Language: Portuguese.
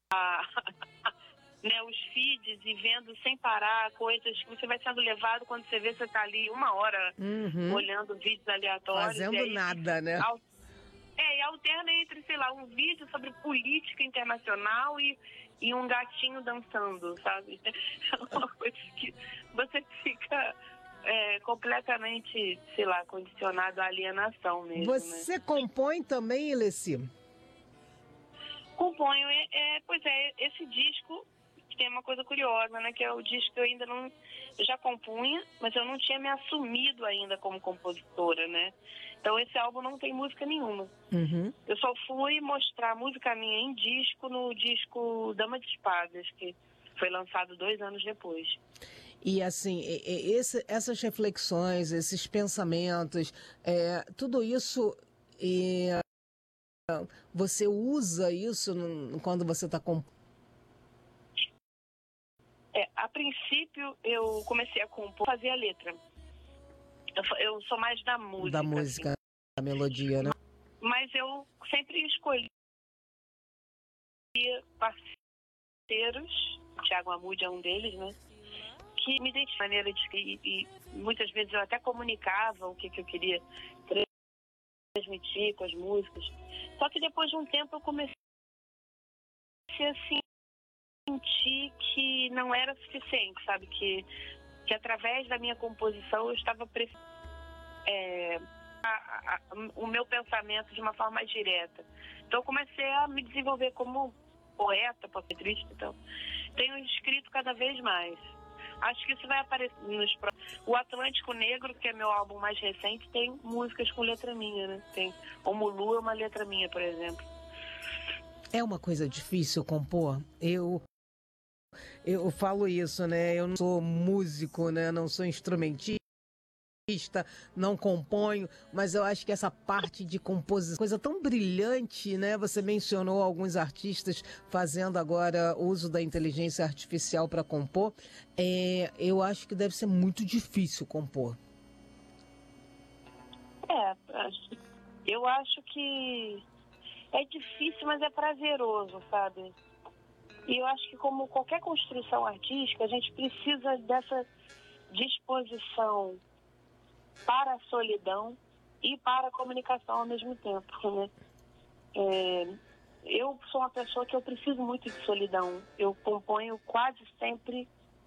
né, os feeds e vendo sem parar coisas que você vai sendo levado, quando você vê, você tá ali 1 hora olhando vídeos aleatórios. Fazendo aí, nada, né? E alterna entre, sei lá, um vídeo sobre política internacional e um gatinho dançando, sabe? É uma coisa que você fica completamente, sei lá, condicionado à alienação mesmo. Você compõe também, Elessi? Componho, pois é, esse disco tem uma coisa curiosa, né, que é o disco que eu já compunha, mas eu não tinha me assumido ainda como compositora, né, então esse álbum não tem música nenhuma. Eu só fui mostrar música minha em disco no disco Dama de Espadas, que foi lançado 2 anos depois. E assim, essas reflexões, esses pensamentos, tudo isso, você usa isso quando você está compondo? A princípio eu comecei a compor, fazer a letra. Eu sou mais da música. Da música, assim. A melodia, né? Mas eu sempre escolhi parceiros, o Thiago Amude é um deles, né? Que me identificam de maneira de e muitas vezes eu até comunicava o que eu queria transmitir com as músicas. Só que depois de um tempo eu comecei a sentir que não era suficiente, sabe? Que através da minha composição eu estava o meu pensamento de uma forma mais direta. Então eu comecei a me desenvolver como poeta, poetrista, então tenho escrito cada vez mais. Acho que isso vai aparecer o Atlântico Negro, que é meu álbum mais recente, tem músicas com letra minha, né? Tem O Mulu é uma letra minha, por exemplo. É uma coisa difícil compor? Eu falo isso, né? Eu não sou músico, né? Não sou instrumentista, não componho, mas eu acho que essa parte de composição, coisa tão brilhante, né? Você mencionou alguns artistas fazendo agora uso da inteligência artificial para compor. Eu acho que deve ser muito difícil compor. Eu acho que é difícil, mas é prazeroso, sabe? E eu acho que, como qualquer construção artística, a gente precisa dessa disposição para a solidão e para a comunicação ao mesmo tempo, né? Eu sou uma pessoa que eu preciso muito de solidão. Eu componho quase sempre